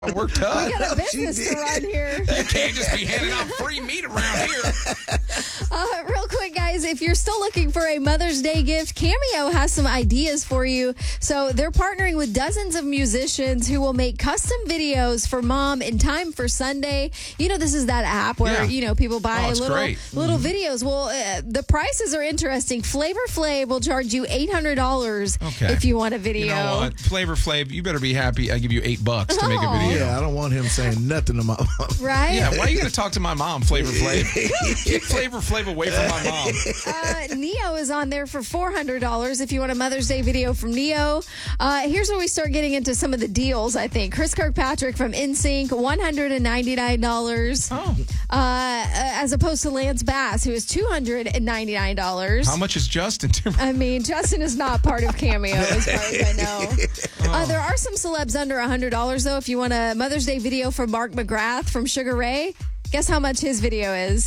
Worked up. We got a business to run here. You can't just be handing out free meat around here. Real quick, guys, if you're still looking for a Mother's Day gift, Cameo has some ideas for you. So they're partnering with dozens of musicians who will make custom videos for mom in time for Sunday. You know, this is that app where, people buy little videos. Well, the prices are interesting. Flavor Flav will charge you $800 if you want a video. You know what? Flavor Flav, you better be happy I give you $8 to make a video. Yeah, I don't want him saying nothing to my mom. Right? Yeah, why are you going to talk to my mom, Flavor Flav? Keep Flavor Flav away from my mom. Neo is on there for $400 if you want a Mother's Day video from Neo. Here's where we start getting into some of the deals, I think. Chris Kirkpatrick from NSYNC, $199. Oh. As opposed to Lance Bass, who is $299. How much is Justin Timberlake? I mean, Justin is not part of Cameo, as far as I know. There are some celebs under $100, though. If you want a Mother's Day video from Mark McGrath from Sugar Ray, guess how much his video is?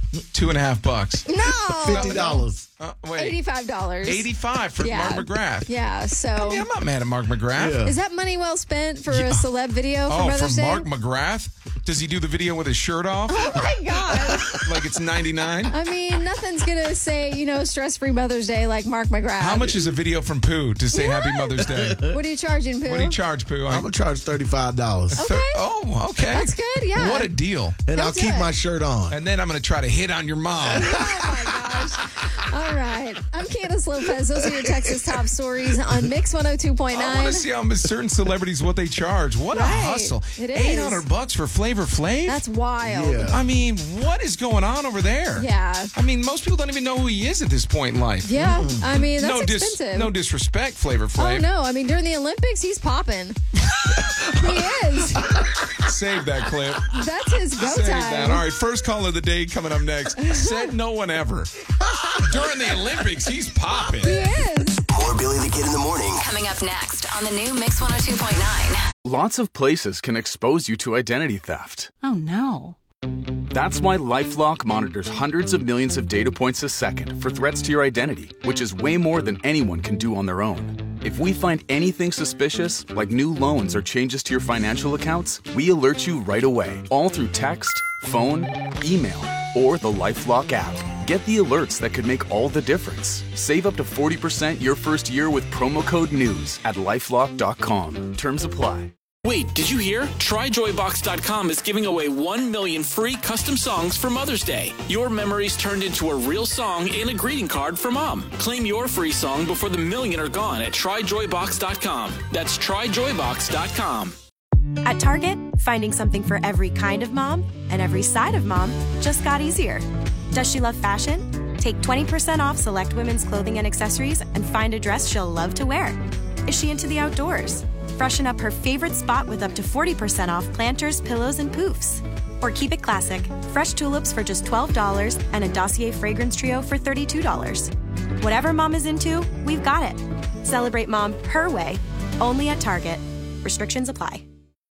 $2.50. No. $50. Wait. $85. $85 for Mark McGrath. Yeah, so. I mean, I'm not mad at Mark McGrath. Yeah. Is that money well spent for a celeb video for Mother's Day? Mark McGrath? Does he do the video with his shirt off? Oh, my God. Like it's 99? I mean, nothing's going to say, stress-free Mother's Day like Mark McGrath. How much is a video from Pooh to say Happy Mother's Day? What are you charging, Pooh? What do you charge, Pooh? I'm going to charge $35. Okay. Oh, okay. That's good, yeah. What a deal. And I'll keep my shirt on. And then I'm going to try to hit on your mom. Oh, my gosh. All right. I'm Candace Lopez. Those are your Texas top stories on Mix 102.9. I want to see how certain celebrities, what they charge. What a hustle. It is. $800 for Flavor Flav? That's wild. Yeah. I mean, what is going on over there? Yeah. I mean, most people don't even know who he is at this point in life. Yeah. I mean, that's expensive. No disrespect, Flavor Flav. Oh, no. I mean, during the Olympics, he's popping. He is. Save that clip. That's his go Save time. that. All right, first call of the day coming up next. Said no one ever. During the Olympics, he's popping. He is. More Billy the Kid in the morning. Coming up next on the new Mix 102.9. Lots of places can expose you to identity theft. Oh, no. That's why LifeLock monitors hundreds of millions of data points a second for threats to your identity, which is way more than anyone can do on their own. If we find anything suspicious, like new loans or changes to your financial accounts, we alert you right away, all through text, phone, email, or the LifeLock app. Get the alerts that could make all the difference. Save up to 40% your first year with promo code NEWS at LifeLock.com. Terms apply. Wait, did you hear? TryJoyBox.com is giving away 1 million free custom songs for Mother's Day. Your memories turned into a real song and a greeting card for mom. Claim your free song before the million are gone at TryJoyBox.com. That's TryJoyBox.com. At Target, finding something for every kind of mom and every side of mom just got easier. Does she love fashion? Take 20% off select women's clothing and accessories and find a dress she'll love to wear. Is she into the outdoors? Freshen up her favorite spot with up to 40% off planters, pillows, and poofs. Or keep it classic. Fresh tulips for just $12 and a Dossier fragrance trio for $32. Whatever mom is into, we've got it. Celebrate mom her way, only at Target. Restrictions apply.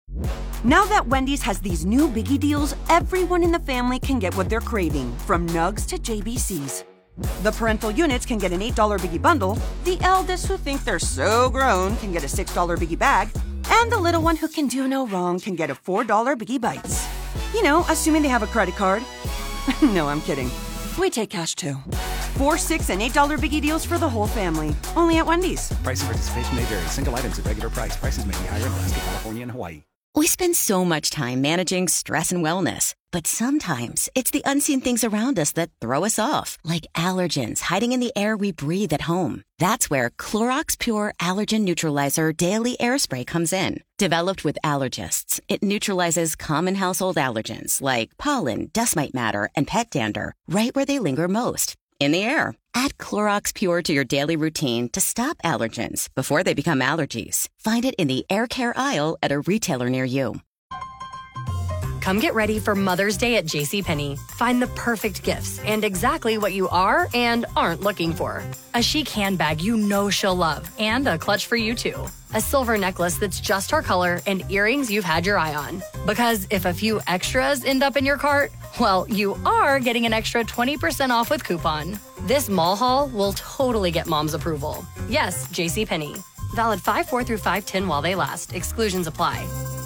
Now that Wendy's has these new biggie deals, everyone in the family can get what they're craving, from nugs to JBCs. The parental units can get an $8 biggie bundle, the eldest who think they're so grown can get a $6 biggie bag, and the little one who can do no wrong can get a $4 biggie bites. You know, assuming they have a credit card. No, I'm kidding. We take cash too. 4, 6, and $8 biggie deals for the whole family. Only at Wendy's. Price and participation may vary. Single items at regular price. Prices may be higher in Alaska, California, and Hawaii. We spend so much time managing stress and wellness, but sometimes it's the unseen things around us that throw us off, like allergens hiding in the air we breathe at home. That's where Clorox Pure Allergen Neutralizer Daily Air Spray comes in. Developed with allergists, it neutralizes common household allergens like pollen, dust mite matter, and pet dander right where they linger most, in the air. Add Clorox Pure to your daily routine to stop allergens before they become allergies. Find it in the air care aisle at a retailer near you. Come get ready for Mother's Day at JCPenney. Find the perfect gifts and exactly what you are and aren't looking for. A chic handbag you know she'll love, and a clutch for you too. A silver necklace that's just her color, and earrings you've had your eye on. Because if a few extras end up in your cart, well, you are getting an extra 20% off with coupon. This mall haul will totally get mom's approval. Yes, JCPenney. Valid 5/4 through 5/10 while they last. Exclusions apply.